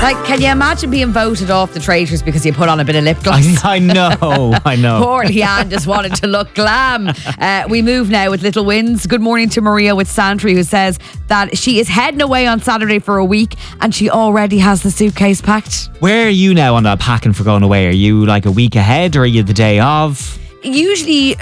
Like, can you imagine being voted off the traitors because you put on a bit of lip gloss? I know. Poor Leanne just wanted to look glam. We move now with little wins. Good morning to Maria with Santry, who says that she is heading away on Saturday for a week and she already has the suitcase packed. Where are you now on that packing for going away? Are you like a week ahead or are you the day of? Usually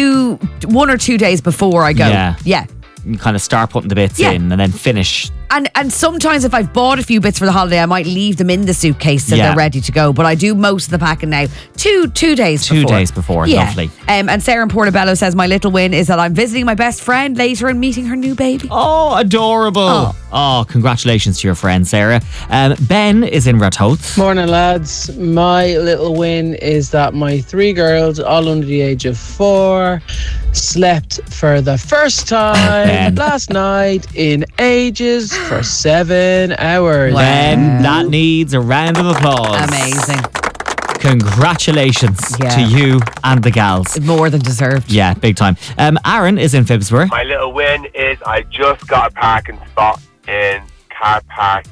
1 or 2 days before I go. Yeah. You kind of start putting the bits in and then finish. And sometimes if I've bought a few bits for the holiday, I might leave them in the suitcase so they're ready to go. But I do most of the packing now 2 days before. 2 days before, lovely. And Sarah in Portobello says, my little win is that I'm visiting my best friend later and meeting her new baby. Oh, adorable. Oh, congratulations to your friend, Sarah. Ben is in Ratoath. Morning, lads. My little win is that my 3 girls, all under the age of 4, slept for the first time last night in ages for 7 hours. Ben, that needs a round of applause. Amazing. Congratulations to you and the gals. More than deserved. Yeah, big time. Aaron is in Phibsborough. My little win is I just got a parking spot in car park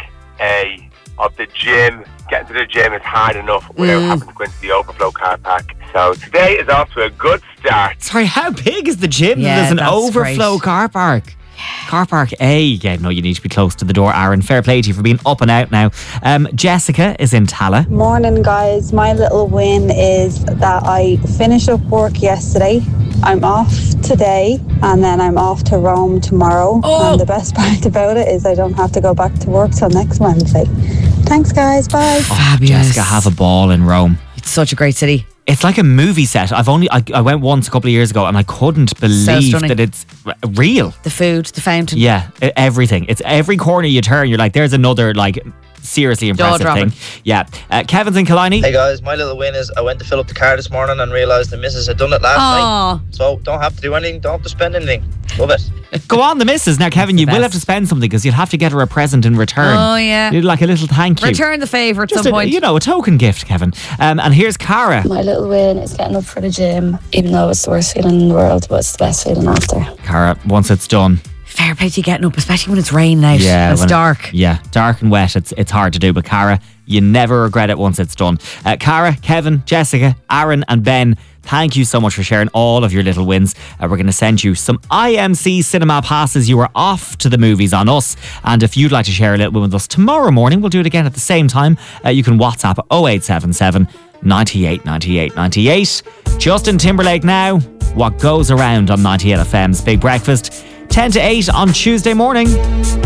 A of the gym. Getting to the gym is hard enough without having to go into the overflow car park. So today is off to a good start. Sorry, how big is the gym? Yeah, There's an that's overflow great. car park. Car park A. Yeah, no, you need to be close to the door, Aaron. Fair play to you for being up and out now. Jessica is in Tala. Morning, guys. My little win is that I finished up work yesterday. I'm off today and then I'm off to Rome tomorrow. And the best part about it is I don't have to go back to work till next Wednesday. Thanks, guys. Bye. Fabulous. Jessica, have a ball in Rome. It's such a great city. It's like a movie set. I went once a couple of years ago and I couldn't believe stunning. that it's real. The food, the fountain. Yeah, everything. It's every corner you turn, you're like, there's another seriously impressive Jaw-dropping. thing. Yeah. Kevin's in Killiney. Hey guys, my little win is I went to fill up the car this morning and realised the missus had done it last night. So don't have to do anything, don't have to spend anything. Love it. Go on, the missus. Now, Kevin, you will have to spend something because you'll have to get her a present in return. Oh, yeah. Like a little thank you. Return the favour at Just some point. a token gift, Kevin. And here's Cara. My little win is getting up for the gym, even though it's the worst feeling in the world, but it's the best feeling after. Cara, once it's done. Fair play to you getting up, especially when it's raining out. Yeah, It's dark. Dark and wet. It's hard to do, but Cara, you never regret it once it's done. Cara, Kevin, Jessica, Aaron and Ben, thank you so much for sharing all of your little wins. We're going to send you some IMC cinema passes. You are off to the movies on us. And if you'd like to share a little win with us tomorrow morning, we'll do it again at the same time. You can WhatsApp 0877 98 98 98. Justin Timberlake now. What goes around on 98 FM's Big Breakfast. 10 to 8 on Tuesday morning.